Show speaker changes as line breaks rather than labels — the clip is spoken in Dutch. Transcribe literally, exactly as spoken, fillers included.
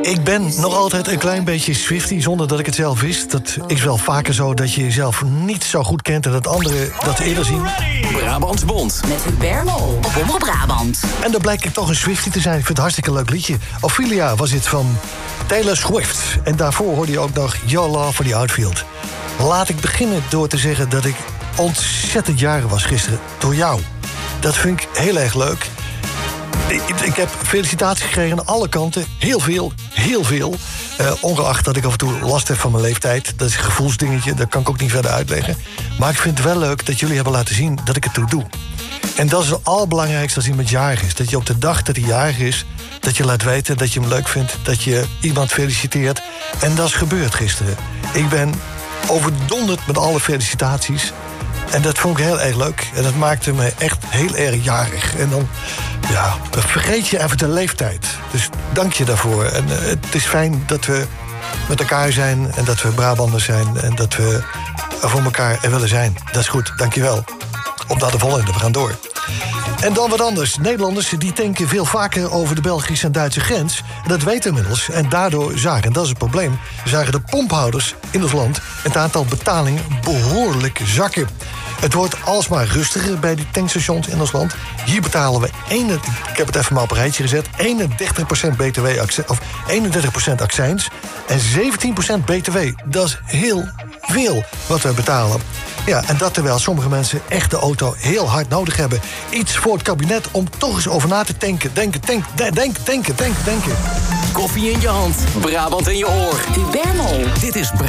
Ik ben nog altijd een klein beetje Swiftie, zonder dat ik het zelf wist. Dat is wel vaker zo dat je jezelf niet zo goed kent en dat anderen dat eerder zien.
Brabants Bond.
Met Hubert Mol op Omroep Brabant.
En dan blijkt ik toch een Swiftie te zijn. Ik vind het een hartstikke leuk liedje. Ophelia was dit van Taylor Swift. En daarvoor hoorde je ook nog Your Love for the Outfield. Laat ik beginnen door te zeggen dat ik ontzettend jarig was gisteren. Door jou. Dat vind ik heel erg leuk. Ik, ik heb felicitaties gekregen aan alle kanten. Heel veel, heel veel. Uh, ongeacht dat ik af en toe last heb van mijn leeftijd. Dat is een gevoelsdingetje, dat kan ik ook niet verder uitleggen. Maar ik vind het wel leuk dat jullie hebben laten zien dat ik het toe doe. En dat is het allerbelangrijkste als iemand jarig is. Dat je op de dag dat hij jarig is, dat je laat weten dat je hem leuk vindt. Dat je iemand feliciteert. En dat is gebeurd gisteren. Ik ben overdonderd met alle felicitaties. En dat vond ik heel erg leuk. En dat maakte me echt heel erg jarig. En dan, ja, dan vergeet je even de leeftijd. Dus dank je daarvoor. En uh, het is fijn dat we met elkaar zijn. En dat we Brabanders zijn. En dat we er voor elkaar er willen zijn. Dat is goed, dank je wel. Op naar de volgende, we gaan door. En dan wat anders. Nederlanders die denken veel vaker over de Belgische en Duitse grens. En dat weten we inmiddels. En daardoor zagen, en dat is het probleem, zagen de pomphouders in ons land het aantal betalingen behoorlijk zakken. Het wordt alsmaar rustiger bij die tankstations in ons land. Hier betalen we, een, ik heb het even maar op een rijtje gezet, eenendertig procent B T W of eenendertig procent accijns en zeventien procent B T W. Dat is heel veel wat we betalen. Ja, en dat terwijl sommige mensen echt de auto heel hard nodig hebben. Iets voor het kabinet om toch eens over na te tanken. Denken, tank, denken, denken, denken, denken.
Koffie in je hand, Brabant in je oor.
Hubert Mol.
Dit is